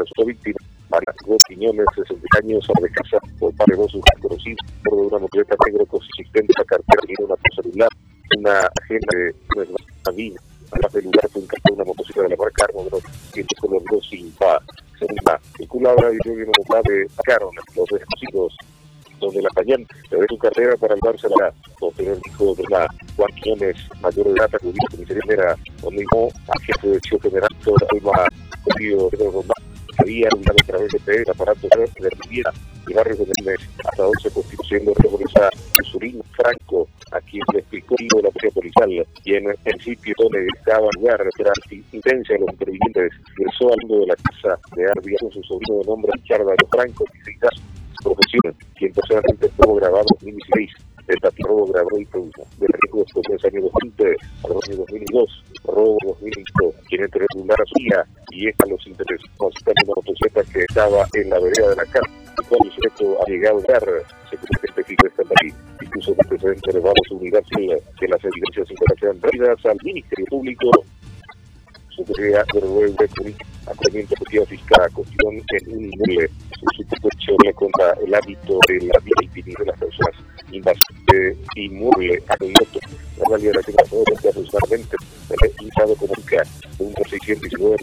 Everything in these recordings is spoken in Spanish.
resultó víctima. María Quiñones, 60 años, de casa, por parte de sus conocidos, por una motocicleta negro consistente, una cartera, tiene una celular, una agenda de una vida. Además del lugar fue encargada una motocicleta de la marca Armo, que es color rojo sin pa. El culabra y yo de sacaron los desconocidos, donde la pañan de su cartera para llevársela. Posterior dijo de la Juan Quiñones, mayor de edad, acudió a comisaría era donde dijo a jefe de acción general toda la Julio de Román. Había andado a través de PE, aparato de Riviera y barrios de Méndez, hasta donde se constituyendo revolucionaria Surín Franco, a quien le explicó la policía policial, y en el sitio donde estaba el lugar, tras intensa de los intervinientes, ingresó al mundo de la casa de Arbia con su sobrino de nombre Richard Franco, 16 años, profesión, quien personalmente estuvo grabado en 2016. El robo grabó y produjo de riesgos desde el año 2020 al año 2002, robo 2005, quien entre lugar a su hija y a los intereses, constando una motocicleta que estaba en la vereda de la casa, el cual el sujeto ha llegado a dar, se especifica esta ley, incluso el antecedente elevado a su unidad que las evidencias sean traídas al Ministerio Público, Secretaría de Revolución, acogimiento de fiscal, cuestión en un inmueble, su supuesto contra el hábito de la vida y de las personas invasores inmueble abierto. La realidad de la ciudad de aproximadamente instalado comunica de un 619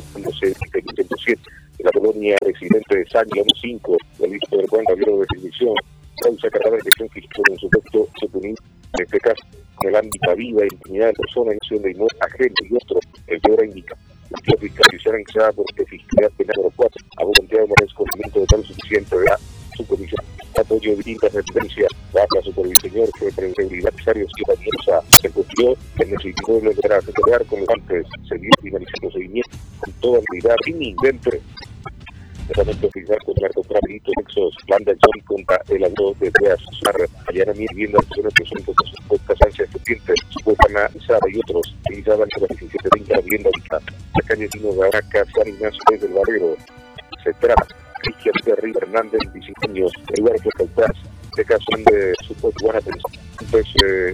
de la colonia residente de San León 5 del Listo del Juan Gabriel de Definición, causa cada elección que en su texto se pone en este caso en el ámbito de vida, intimidad de persona, emisión de inmueble agente y otro, el que ahora indica. La fiscalización anexada por Fiscalía Penal número 4, a voluntad de desconocimiento de tal suficiente de su comisión. Apoyo de distintas referencias a su supervisor que seguridad necesario se cumplió en el inmueble para asegurar con los antes seguir finalizando el seguimiento con toda actividad sin invente. Tratamiento oficial contra el narcotráfico, nexos, plan de acción contra el abuso de Teas, allanamiento, vivienda, personas que son con supuestas ansias serpientes, supuesta analizada y otros, utilizaban la 1730 vivienda la calle Tino de Araca, San Ignacio desde el Barrero. Se trata Cristian Terry Hernández, 25 años, el lugar que Caltaz, de caso de supuesto buena atención. Entonces,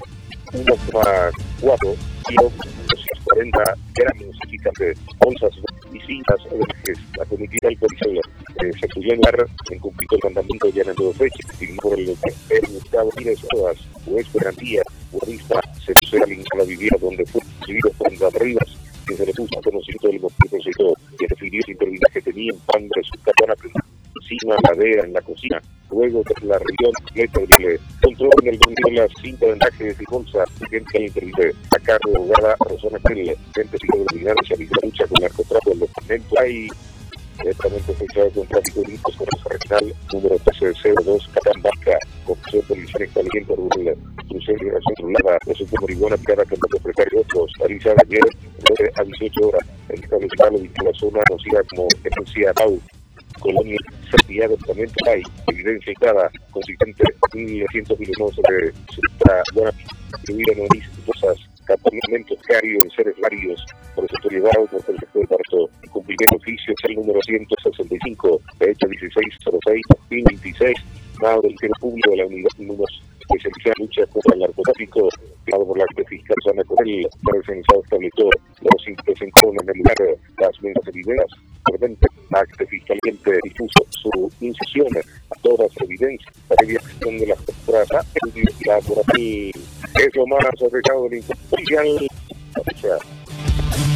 1,4 kilos, 240 gramos de bolsas distintas, la comitiva del policía se pudió llevar en cumplimiento del mandamiento ya en todo fecha, y por el Estado tiene todas, o es garantía, o vista, se puso a la vivienda donde fue recibido por las Rivas, que se le puso a conocimiento del motivo que definió el intervino que tenía en pan de su catana encima madera en la cocina, luego de la región completa de control en el mundo de las 5 vendajes y bolsas, gente que interviene a cargo de Guarda Rosana Pérez, gente de vigilancia y lucha con el narcotráfico del departamento hay directamente fechado con tráfico de delitos con el regional número 1302 Catambaca, Comisión Policial Inteligente Rural, Crucero y Razón Rulada, resultó marihuana aplicada con datos precarios otros, realizada ayer a 18 horas, el establecimiento de la zona conocida como Esencia Pau, Colonia Santiago, también hay evidencia cada consistente 1.900 millones de buena distribuida en cosas, campamentos diarios en seres varios, por el sector llevado por el sector de Barto, cumplimiento oficio es el número 165, fecha 1606-2026, dado del Ministerio Público de la Unidad número especializada en lucha contra el narcotráfico, dado por la fiscal Susana Corel, organizado estableció los que se encuentran en el lugar las mismas evidencias, realmente acte fiscalmente difuso su incisión a todas las evidencias, para evidencia de las temporadas, la por aquí, es lo más arriesgado del policial,